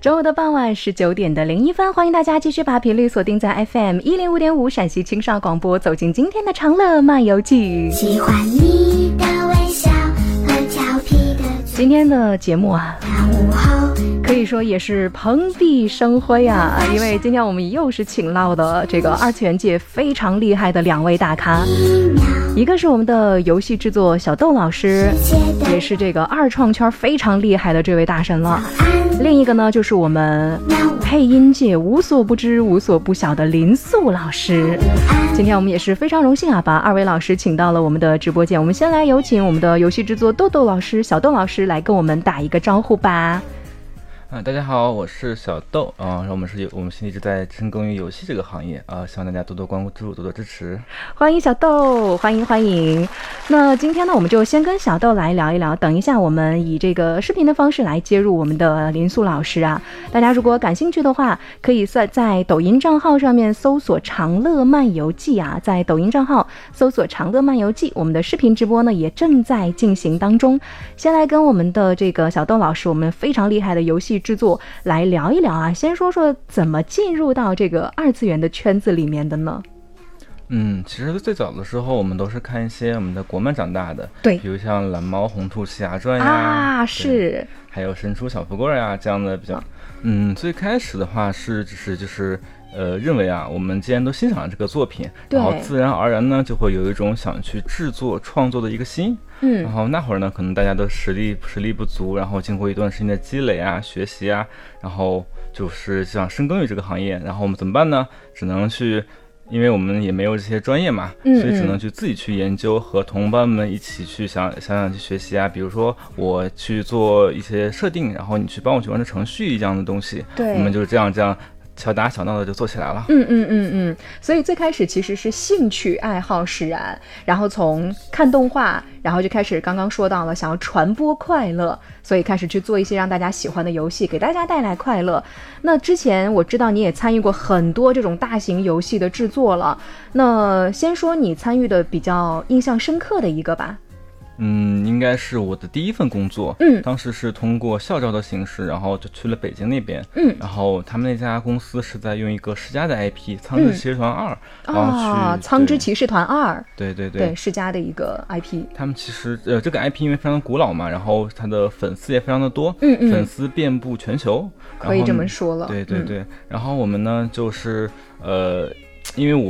周五的傍晚19点的01分，欢迎大家继续把频率锁定在 FM105.5 陕西青少广播，走进今天的长乐漫游记。 喜欢你的微笑和调皮的今天的节目啊，可以说也是蓬荜生辉啊，因为今天我们又是请到的这个二次元界非常厉害的2位大咖，一个是我们的游戏制作小豆老师，也是这个二创圈非常厉害的这位大神了。另一个呢，就是我们配音界无所不知无所不晓的林素老师。今天我们也是非常荣幸啊，把2位老师请到了我们的直播间。我们先来有请我们的游戏制作豆豆老师、小豆老师来跟我们打一个招呼吧。 大家好，我是小豆啊，我们现在一直在深耕于游戏这个行业啊，希望大家多多关注，多多支持。 欢迎小豆，欢迎。那今天呢，我们就先跟小豆来聊一聊，等一下我们以这个视频的方式来接入我们的林素老师啊。大家如果感兴趣的话，可以在抖音账号上面搜索长乐漫游记啊，在抖音账号搜索长乐漫游记，我们的视频直播呢也正在进行当中。先来跟我们的这个小豆老师，我们非常厉害的游戏制作来聊一聊啊，先说说怎么进入到这个二次元的圈子里面的呢？ 其实最早的时候我们都是看一些我们的国漫长大的， 对， 比如像蓝猫、红兔、奇侠传呀， 啊，是， 还有神出小富贵啊这样的比较。最开始的话就是认为啊，我们既然都欣赏了这个作品，然后自然而然呢就会有一种想去制作创作的一个心。然后那会儿呢，可能大家都实力不足，然后经过一段时间的积累啊、学习啊，然后就是想深耕于这个行业，然后我们怎么办呢？只能去，因为我们也没有这些专业嘛，所以只能去自己去研究，和同伴们一起去想去学习啊。比如说我去做一些设定，然后你去帮我去完成程序这样的东西， 对， 我们就是这样小打小闹的就做起来了。 所以最开始其实是兴趣爱好使然，然后从看动画，然后就开始刚刚说到了想要传播快乐，所以开始去做一些让大家喜欢的游戏，给大家带来快乐。那之前我知道你也参与过很多这种大型游戏的制作了，那先说你参与的比较印象深刻的一个吧。 应该是我的第一份工作。当时是通过校招的形式，然后就去了北京那边。然后他们那家公司是在用一个世嘉的 IP《苍之骑士团2》，然后去苍之骑士团2， 对， 世嘉的一个 IP。 他们其实这个 IP 因为非常古老嘛，然后它的粉丝也非常的多，粉丝遍布全球， 可以这么说了。 对，然后我们呢就是因为